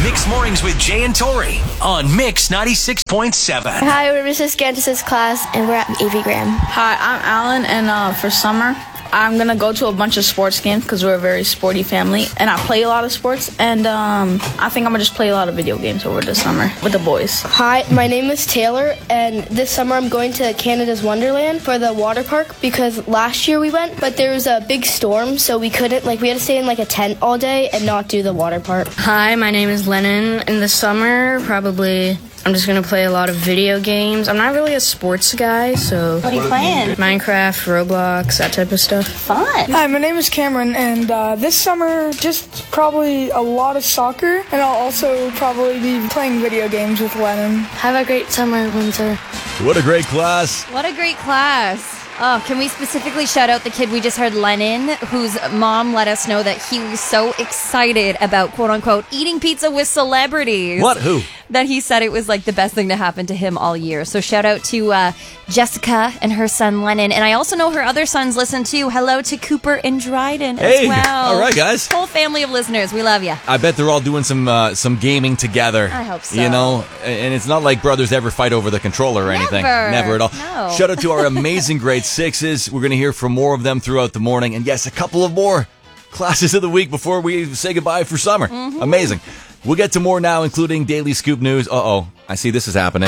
Mix Mornings with Jay and Tori on Mix 96.7. Hi, we're Mrs. Gantis' class, and we're at A.V. Graham. Hi, I'm Alan, and for summer, I'm going to go to a bunch of sports games because we're a very sporty family, and I play a lot of sports, and I think I'm going to just play a lot of video games over the summer with the boys. Hi, my name is Taylor, and this summer I'm going to Canada's Wonderland for the water park because last year we went, but there was a big storm, so we couldn't, we had to stay in a tent all day and not do the water park. Hi, my name is Lennon. In the summer, probably I'm just going to play a lot of video games. I'm not really a sports guy, so... What are you playing? Minecraft, Roblox, that type of stuff. Fun. Hi, my name is Cameron, and this summer, just probably a lot of soccer, and I'll also probably be playing video games with Lennon. Have a great summer, Windsor. What a great class. What a great class. Oh, can we specifically shout out the kid we just heard, Lennon, whose mom let us know that he was so excited about, quote-unquote, eating pizza with celebrities. What? Who? That he said it was the best thing to happen to him all year. So shout out to Jessica and her son, Lennon. And I also know her other sons listen too. Hello to Cooper and Dryden as well. All right, guys. Whole family of listeners. We love you. I bet they're all doing some gaming together. I hope so. You know, and it's not like brothers ever fight over the controller or anything. Never at all. No. Shout out to our amazing grade sixes. We're going to hear from more of them throughout the morning. And yes, a couple of more classes of the week before we say goodbye for summer. Mm-hmm. Amazing. We'll get to more now, including Daily Scoop News. Uh-oh, I see this is happening.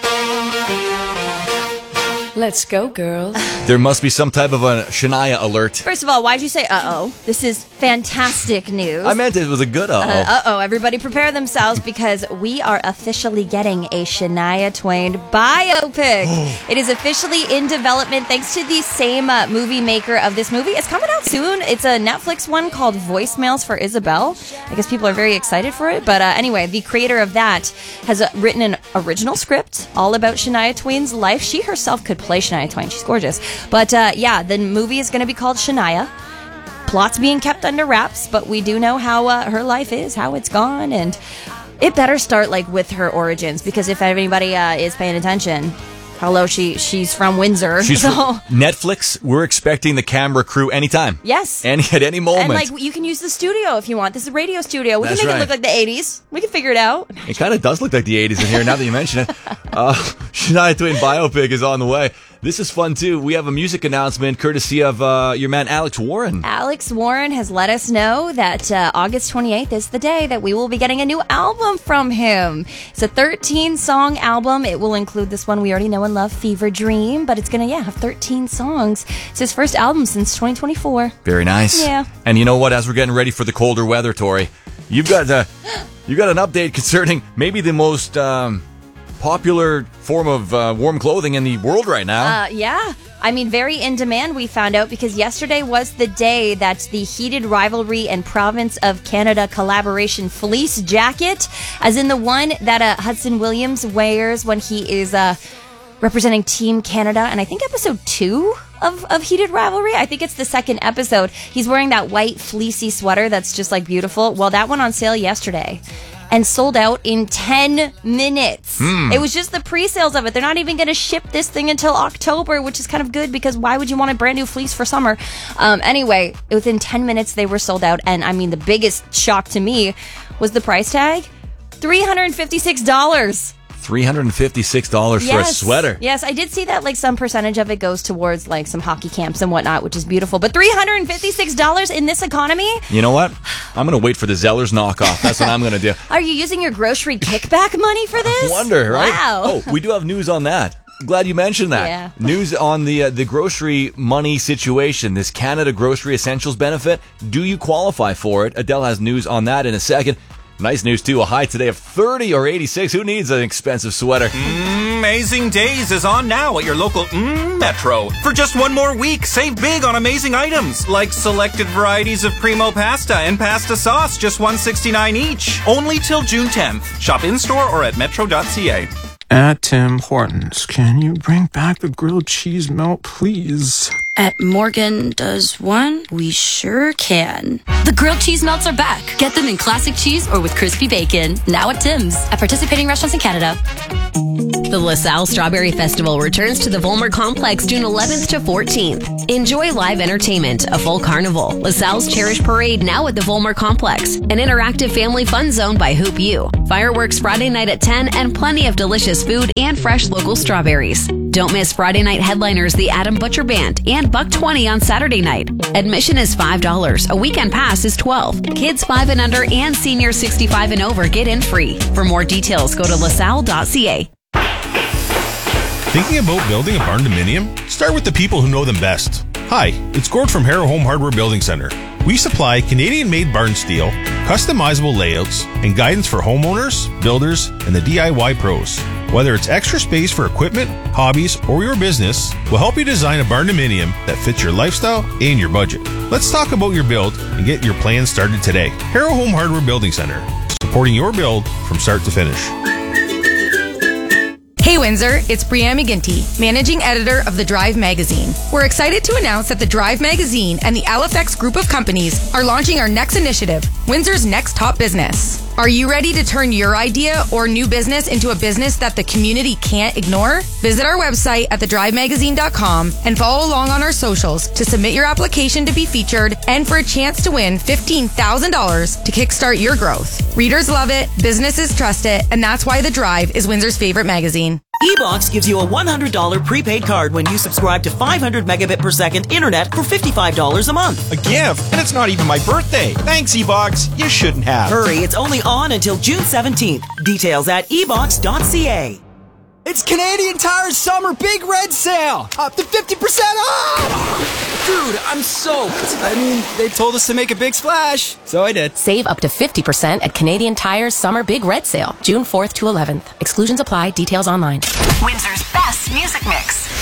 Let's go, girls. There must be some type of a Shania alert. First of all, why'd you say uh-oh? This is fantastic news. I meant it was a good uh-oh. Uh-oh, everybody prepare themselves because we are officially getting a Shania Twain biopic. It is officially in development thanks to the same movie maker of this movie. It's coming out soon. It's a Netflix one called Voicemails for Isabel. I guess people are very excited for it. But anyway, the creator of that has written an original script all about Shania Twain's life. She herself could play Shania Twain. She's gorgeous. But the movie is going to be called Shania. Plot's being kept under wraps, but we do know how her life is, how it's gone, and it better start with her origins, because if anybody is paying attention, hello, she's from Windsor. She's from Netflix. We're expecting the camera crew anytime. Yes. At any moment. And you can use the studio if you want. This is a radio studio. We That's can make right. it look like the 80s. We can figure it out. It kind of does look like the 80s in here now that you mention it. Shania Twain biopic is on the way. This is fun, too. We have a music announcement courtesy of your man, Alex Warren. Alex Warren has let us know that August 28th is the day that we will be getting a new album from him. It's a 13-song album. It will include this one we already know and love, Fever Dream, but it's going to, have 13 songs. It's his first album since 2024. Very nice. Yeah. And you know what? As we're getting ready for the colder weather, Tori, you've got an update concerning maybe the most popular form of warm clothing in the world right now. Yeah. I mean, very in demand, we found out, because yesterday was the day that the Heated Rivalry and Province of Canada collaboration fleece jacket, as in the one that Hudson Williams wears when he is representing Team Canada, and I think episode 2 of Heated Rivalry. I think it's the second episode. He's wearing that white fleecy sweater that's just beautiful. Well, that went on sale yesterday and sold out in 10 minutes. It was just the pre-sales of it. They're not even going to ship this thing until October, which is kind of good, because why would you want a brand new fleece for summer? Anyway, within 10 minutes, they were sold out. And I mean, the biggest shock to me was the price tag. $356. $356 for a sweater. Yes, I did see that some percentage of it goes towards some hockey camps and whatnot, which is beautiful. But $356 in this economy? You know what? I'm going to wait for the Zellers knockoff. That's what I'm going to do. Are you using your grocery kickback money for this? I wonder, right? Wow. Oh, we do have news on that. Glad you mentioned that. Yeah. News on the grocery money situation, this Canada Grocery Essentials benefit. Do you qualify for it? Adele has news on that in a second. Nice news, too. A high today of 30 or 86. Who needs an expensive sweater? Amazing Days is on now at your local Metro. For just one more week, save big on amazing items like selected varieties of Primo pasta and pasta sauce, just $1.69 each. Only till June 10th. Shop in-store or at metro.ca. At Tim Hortons, can you bring back the grilled cheese melt, please? At Morgan Does One, we sure can. The grilled cheese melts are back. Get them in classic cheese or with crispy bacon. Now at Tim's. At participating restaurants in Canada. The LaSalle Strawberry Festival returns to the Volmer Complex June 11th to 14th. Enjoy live entertainment, a full carnival, LaSalle's Cherish Parade now at the Volmer Complex, an interactive family fun zone by Hoop U, fireworks Friday night at 10, and plenty of delicious food and fresh local strawberries. Don't miss Friday night headliners The Adam Butcher Band and $1.20 on Saturday night. Admission is $5. A weekend pass is $12. Kids 5 and under and seniors 65 and over get in free. For more details, go to lasalle.ca. Thinking about building a barn dominium? Start with the people who know them best. Hi, it's Gord from Harrow Home Hardware Building Center. We supply Canadian-made barn steel, customizable layouts, and guidance for homeowners, builders, and the DIY pros. Whether it's extra space for equipment, hobbies, or your business, we'll help you design a barn dominium that fits your lifestyle and your budget. Let's talk about your build and get your plans started today. Harrow Home Hardware Building Center, supporting your build from start to finish. Hey Windsor, it's Brianne McGinty, Managing Editor of The Drive Magazine. We're excited to announce that The Drive Magazine and the LFX group of companies are launching our next initiative, Windsor's Next Top Business. Are you ready to turn your idea or new business into a business that the community can't ignore? Visit our website at thedrivemagazine.com and follow along on our socials to submit your application to be featured and for a chance to win $15,000 to kickstart your growth. Readers love it, businesses trust it, and that's why The Drive is Windsor's favorite magazine. eBox gives you a $100 prepaid card when you subscribe to 500 megabit per second internet for $55 a month. A gift? And it's not even my birthday. Thanks, eBox. You shouldn't have. Hurry, it's only on until June 17th. Details at ebox.ca. It's Canadian Tire's Summer Big Red Sale! Up to 50% off! Dude, I'm soaked. I mean, they told us to make a big splash, so I did. Save up to 50% at Canadian Tire's Summer Big Red Sale, June 4th to 11th. Exclusions apply. Details online. Windsor's best music mix.